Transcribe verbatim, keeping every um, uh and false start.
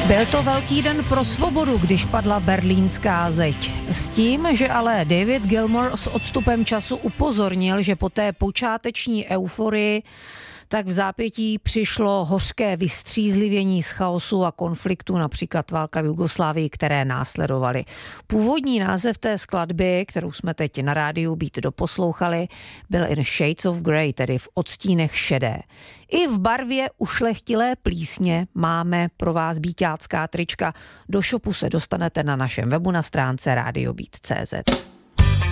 Byl to velký den pro svobodu, když padla berlínská zeď. S tím, že ale David Gilmour s odstupem času upozornil, že po té počáteční euforii tak v zápětí přišlo hořké vystřízlivění z chaosu a konfliktu, například válka v Jugoslávii, které následovaly. Původní název té skladby, kterou jsme teď na rádiu Beat doposlouchali, byl In Shades of Grey, tedy v odstínech šedé. I v barvě ušlechtilé plísně máme pro vás beatácká trička. Do shopu se dostanete na našem webu na stránce radio beat tečka cé zet.